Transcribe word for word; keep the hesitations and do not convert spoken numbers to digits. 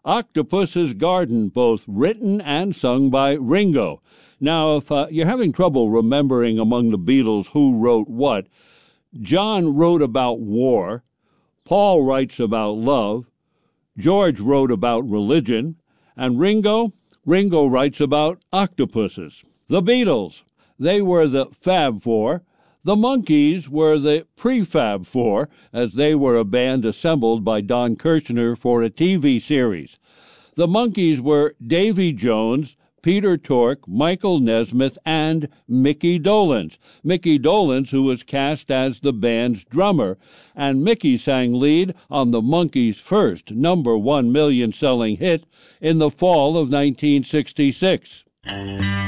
Octopus's Garden, both written and sung by Ringo. Now, if uh, you're having trouble remembering among the Beatles who wrote what, John wrote about war, Paul writes about love, George wrote about religion, and Ringo, Ringo writes about octopuses. The Beatles, they were the Fab Four. The Monkees were the Prefab Four, as they were a band assembled by Don Kirshner for a T V series. The Monkees were Davy Jones, Peter Tork, Michael Nesmith, and Mickey Dolenz. Mickey Dolenz, who was cast as the band's drummer, and Mickey sang lead on the Monkees' first number one million-selling hit in the fall of nineteen sixty-six.